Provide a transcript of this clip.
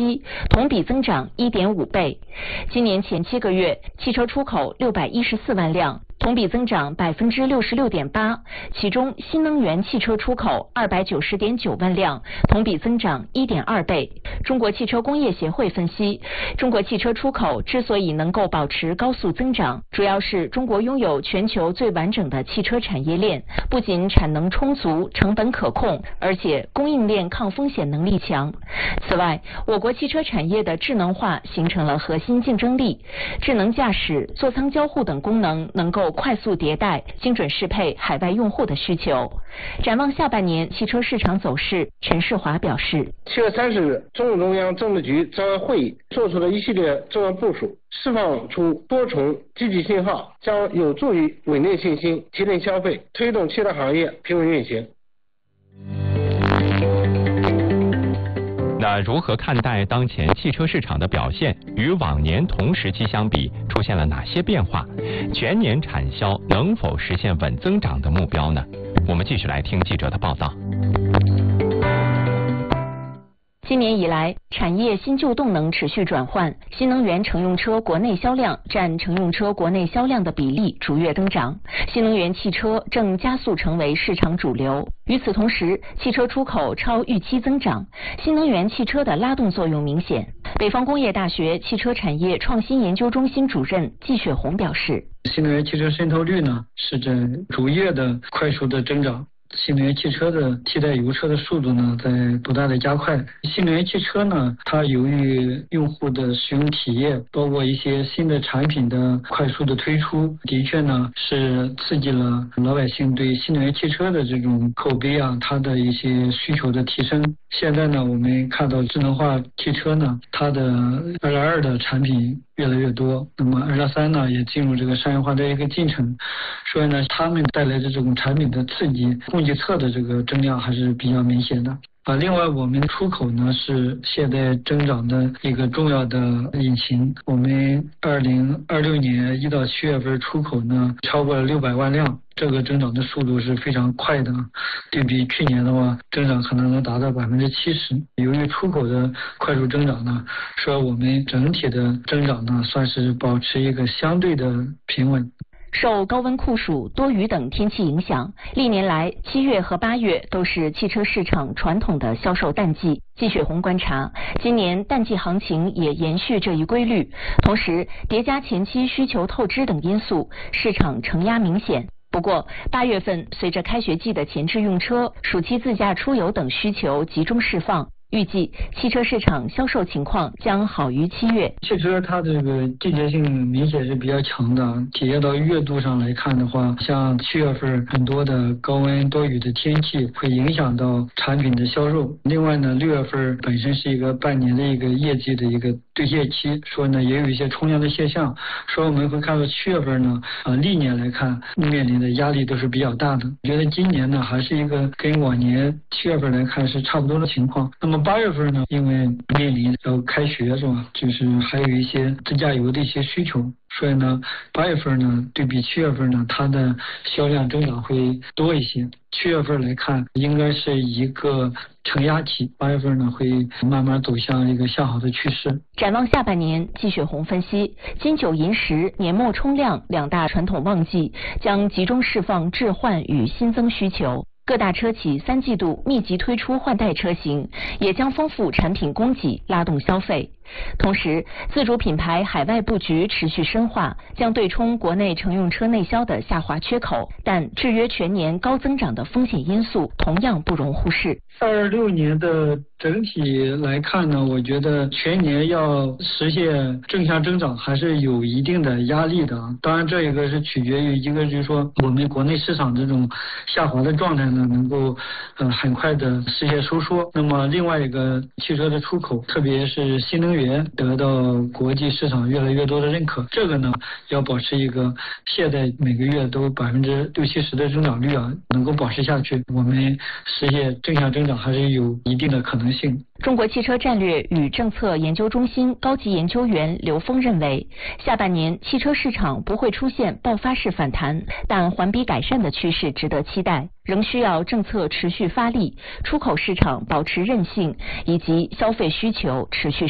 期，同比增长 1.5 倍。今年前7个月，汽车出口614万辆，同比增长 66.8%， 其中新能源汽车出口290.9万辆，同比增长 1.2 倍。中国汽车工业协会分析，中国汽车出口之所以能够保持高速增长，主要是中国拥有全球最完整的汽车产业链，不仅产能充足、成本可控，而且供应链抗风险能力强。此外，我国汽车产业的智能化形成了核心竞争力，智能驾驶、座舱交互等功能能够快速迭代，精准适配海外用户的需求。展望下半年汽车市场走势，陈世华表示 ，7月30日，中共中央政治局召开会议，做出了一系列重要部署，释放出多重积极信号，将有助于稳定信心、提振消费，推动汽车行业平稳运行。 那如何看待当前汽车市场的表现？与往年同时期相比，出现了哪些变化？全年产销能否实现稳增长的目标呢？我们继续来听记者的报道。 今年以来，产业新旧动能持续转换，新能源乘用车国内销量占乘用车国内销量的比例逐月增长，新能源汽车正加速成为市场主流。与此同时，汽车出口超预期增长，新能源汽车的拉动作用明显。北方工业大学汽车产业创新研究中心主任季雪红表示， 新能源汽车渗透率呢是在逐月的快速的增长。新能源汽车的替代油车的速度呢，在不断的加快。新能源汽车呢，它由于用户的使用体验，包括一些新的产品的快速的推出，的确呢是刺激了老百姓对新能源汽车的这种口碑啊，它的一些需求的提升。现在呢，我们看到智能化汽车呢，它的2.2的产品越来越多，那么2.3呢也进入这个商业化的一个进程，所以呢，他们带来的这种产品的刺激，供给侧的这个增量还是比较明显的。另外我们出口呢是现在增长的一个重要的引擎。我们2026年1到7月份出口呢超过了600万辆，这个增长的速度是非常快的，对比去年的话，增长可能能达到70%。由于出口的快速增长呢，说我们整体的增长呢算是保持一个相对的平稳。 受高温酷暑、多雨等天气影响，历年来7月和8月都是汽车市场传统的销售淡季。季雪红观察，今年淡季行情也延续这一规律，同时叠加前期需求透支等因素，市场承压明显。不过8月份随着开学季的前置用车、暑期自驾出游等需求集中释放，预计汽车市场销售情况将好于7月。 汽车它这个季节性明显是比较强的，体现到月度上来看的话，像7月份很多的高温多雨的天气会影响到产品的销售。另外呢，6月份本身是一个半年的一个业绩的一个兑现期，所以呢也有一些冲量的现象，所以我们会看到7月份呢，历年来看面临的压力都是比较大的。我觉得今年呢还是一个跟往年7月份来看是差不多的情况。那么8月份呢，因为面临要开学是吧，就是还有一些自驾游的一些需求，所以呢8月份呢对比7月份呢，它的销量增长会多一些。7月份来看应该是一个承压期，8月份呢会慢慢走向一个向好的趋势。 展望下半年，季雪红分析，金九银十、年末冲量2大传统旺季将集中释放置换与新增需求。各大车企3季度密集推出换代车型，也将丰富产品供给，拉动消费。同时，自主品牌海外布局持续深化，将对冲国内乘用车内销的下滑缺口，但制约全年高增长的风险因素同样不容忽视。 26年的整体来看呢，我觉得全年要实现正向增长还是有一定的压力的。当然这一个是取决于，一个就是说我们国内市场这种下滑的状态呢能够很快的实现收缩。那么另外一个汽车的出口，特别是新能源得到国际市场越来越多的认可，这个呢要保持一个现在每个月都60-70%的增长率啊，能够保持下去，我们实现正向增长还是有一定的可能性。 中国汽车战略与政策研究中心高级研究员刘峰认为，下半年汽车市场不会出现爆发式反弹，但环比改善的趋势值得期待，仍需要政策持续发力，出口市场保持韧性，以及消费需求持续